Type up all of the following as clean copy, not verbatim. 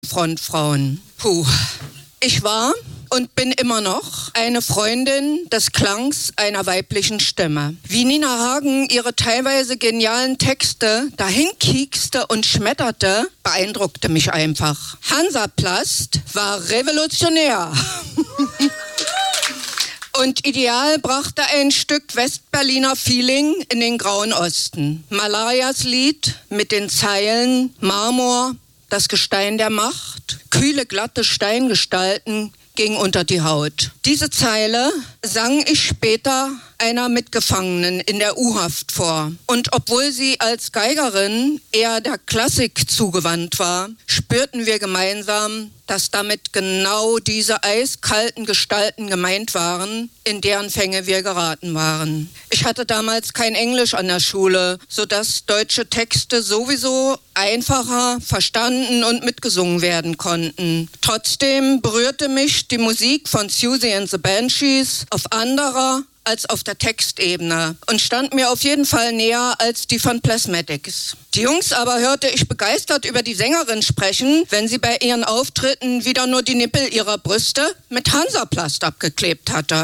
Frontfrauen. Puh. Ich war und bin immer noch eine Freundin des Klangs einer weiblichen Stimme. Wie Nina Hagen ihre teilweise genialen Texte dahin kiekste und schmetterte, beeindruckte mich einfach. Hansaplast war revolutionär. Und Ideal brachte ein Stück Westberliner Feeling in den Grauen Osten. Malarias Lied mit den Zeilen Marmor, das Gestein der Macht, kühle, glatte Steingestalten ging unter die Haut. Diese Zeile sang ich später einer Mitgefangenen in der U-Haft vor. Und obwohl sie als Geigerin eher der Klassik zugewandt war, spürten wir gemeinsam, dass damit genau diese eiskalten Gestalten gemeint waren, in deren Fänge wir geraten waren. Ich hatte damals kein Englisch an der Schule, sodass deutsche Texte sowieso einfacher verstanden und mitgesungen werden konnten. Trotzdem berührte mich die Musik von Siouxsie and the Banshees auf anderer als auf der Textebene und stand mir auf jeden Fall näher als die von Plasmatics. Die Jungs aber hörte ich begeistert über die Sängerin sprechen, wenn sie bei ihren Auftritten wieder nur die Nippel ihrer Brüste mit Hansaplast abgeklebt hatte.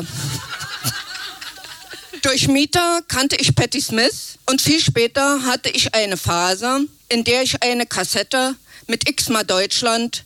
Durch Mieter kannte ich Patti Smith und viel später hatte ich eine Phase, in der ich eine Kassette mit X-mal Deutschland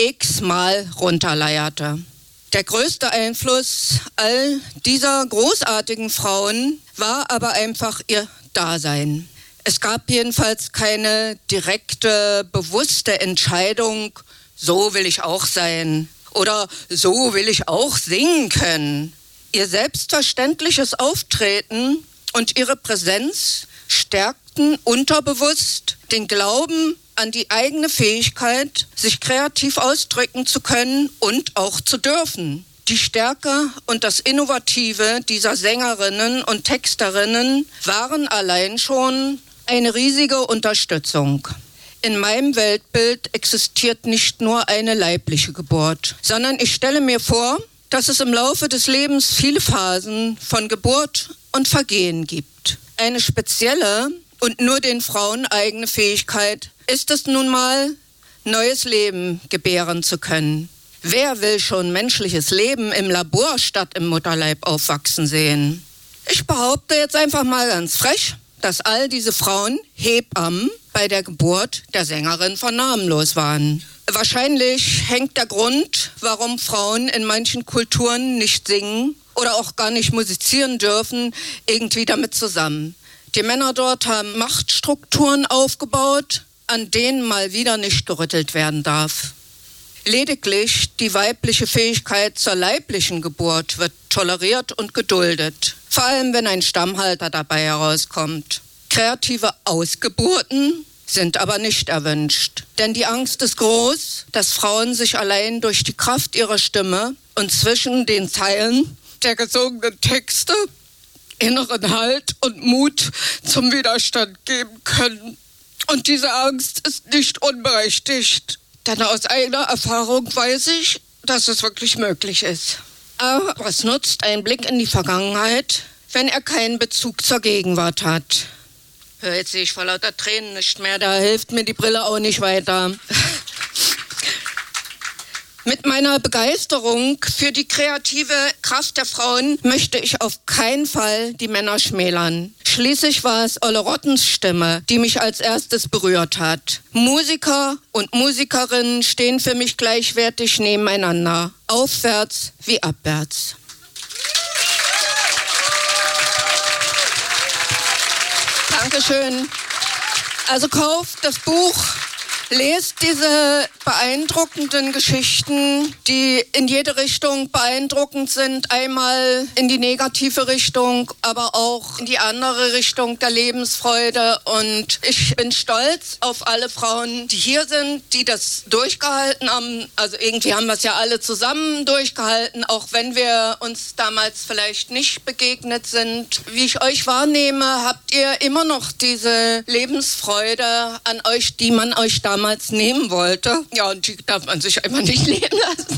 x-mal runterleierte. Der größte Einfluss all dieser großartigen Frauen war aber einfach ihr Dasein. Es gab jedenfalls keine direkte, bewusste Entscheidung, so will ich auch sein oder so will ich auch singen können. Ihr selbstverständliches Auftreten und ihre Präsenz stärkten unterbewusst den Glauben an die eigene Fähigkeit, sich kreativ ausdrücken zu können und auch zu dürfen. Die Stärke und das Innovative dieser Sängerinnen und Texterinnen waren allein schon eine riesige Unterstützung. In meinem Weltbild existiert nicht nur eine leibliche Geburt, sondern ich stelle mir vor, dass es im Laufe des Lebens viele Phasen von Geburt und Vergehen gibt. Eine spezielle und nur den Frauen eigene Fähigkeit ist es nun mal, neues Leben gebären zu können. Wer will schon menschliches Leben im Labor statt im Mutterleib aufwachsen sehen? Ich behaupte jetzt einfach mal ganz frech, dass all diese Frauen Hebammen bei der Geburt der Sängerin von Namenlos waren. Wahrscheinlich hängt der Grund, warum Frauen in manchen Kulturen nicht singen oder auch gar nicht musizieren dürfen, irgendwie damit zusammen. Die Männer dort haben Machtstrukturen aufgebaut, an denen mal wieder nicht gerüttelt werden darf. Lediglich die weibliche Fähigkeit zur leiblichen Geburt wird toleriert und geduldet, vor allem wenn ein Stammhalter dabei herauskommt. Kreative Ausgeburten sind aber nicht erwünscht, denn die Angst ist groß, dass Frauen sich allein durch die Kraft ihrer Stimme und zwischen den Zeilen der gesungenen Texte inneren Halt und Mut zum Widerstand geben können. Und diese Angst ist nicht unberechtigt, denn aus eigener Erfahrung weiß ich, dass es wirklich möglich ist. Aber was nutzt ein Blick in die Vergangenheit, wenn er keinen Bezug zur Gegenwart hat? Jetzt sehe ich vor lauter Tränen nicht mehr, da hilft mir die Brille auch nicht weiter. Mit meiner Begeisterung für die kreative Kraft der Frauen möchte ich auf keinen Fall die Männer schmälern. Schließlich war es Olle Rottens Stimme, die mich als erstes berührt hat. Musiker und Musikerinnen stehen für mich gleichwertig nebeneinander, aufwärts wie abwärts. Dankeschön. Also kauft das Buch, lest diese beeindruckenden Geschichten, die in jede Richtung beeindruckend sind. Einmal in die negative Richtung, aber auch in die andere Richtung der Lebensfreude. Und ich bin stolz auf alle Frauen, die hier sind, die das durchgehalten haben. Also irgendwie haben wir es ja alle zusammen durchgehalten, auch wenn wir uns damals vielleicht nicht begegnet sind. Wie ich euch wahrnehme, habt ihr immer noch diese Lebensfreude an euch, die man euch damals nehmen wollte. Ja, und die darf man sich einfach nicht nehmen lassen.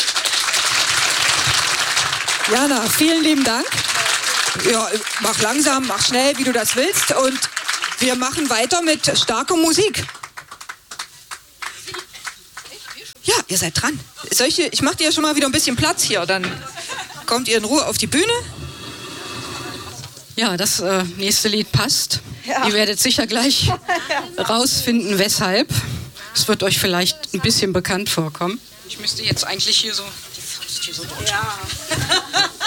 Jana, vielen lieben Dank. Ja, mach langsam, mach schnell, wie du das willst. Und wir machen weiter mit starker Musik. Ja, ihr seid dran. Ich mache dir schon mal wieder ein bisschen Platz hier, dann kommt ihr in Ruhe auf die Bühne. Ja, das nächste Lied passt. Ja. Ihr werdet sicher gleich rausfinden, weshalb. Es wird euch vielleicht ein bisschen bekannt vorkommen. Ich müsste jetzt eigentlich hier so die Faust hier so drunter. Ja.